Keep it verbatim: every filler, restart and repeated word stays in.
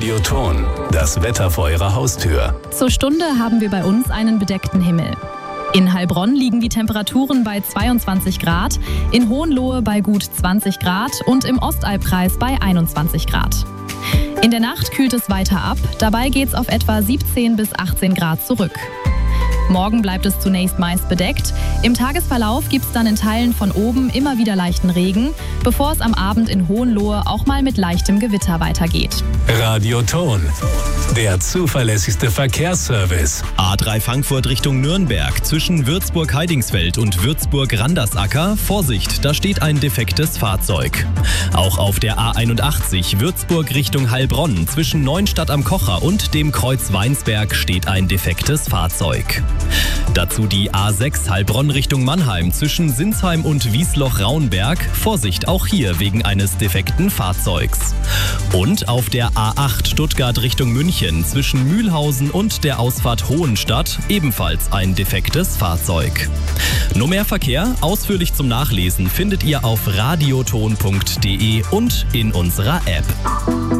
Radioton, das Wetter vor Ihrer Haustür. Zur Stunde haben wir bei uns einen bedeckten Himmel. In Heilbronn liegen die Temperaturen bei zweiundzwanzig Grad, in Hohenlohe bei gut zwanzig Grad und im Ostalbkreis bei einundzwanzig Grad. In der Nacht kühlt es weiter ab, dabei geht es auf etwa siebzehn bis achtzehn Grad zurück. Morgen bleibt es zunächst meist bedeckt. Im Tagesverlauf gibt es dann in Teilen von oben immer wieder leichten Regen, bevor es am Abend in Hohenlohe auch mal mit leichtem Gewitter weitergeht. Radioton, der zuverlässigste Verkehrsservice. A drei Frankfurt Richtung Nürnberg zwischen Würzburg-Heidingsfeld und Würzburg-Randersacker. Vorsicht, da steht ein defektes Fahrzeug. Auch auf der A einundachtzig Würzburg Richtung Heilbronn zwischen Neuenstadt am Kocher und dem Kreuz Weinsberg steht ein defektes Fahrzeug. Dazu die A sechs Heilbronn Richtung Mannheim zwischen Sinsheim und Wiesloch-Raunberg. Vorsicht, auch hier wegen eines defekten Fahrzeugs. Und auf der A acht Stuttgart Richtung München zwischen Mühlhausen und der Ausfahrt Hohenstadt ebenfalls ein defektes Fahrzeug. Noch mehr Verkehr, ausführlich zum Nachlesen, findet ihr auf radioton punkt de und in unserer App.